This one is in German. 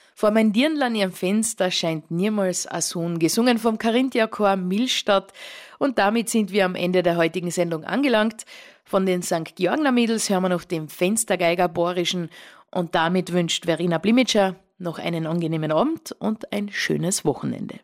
Vor mein Dirndl an ihrem Fenster scheint niemals ein Sohn, gesungen vom Carinthia-Chor Millstatt. Und damit sind wir am Ende der heutigen Sendung angelangt. Von den St. Georgener Mädels hören wir noch den Fenstergeiger Borischen. Und damit wünscht Verena Blimitscher noch einen angenehmen Abend und ein schönes Wochenende.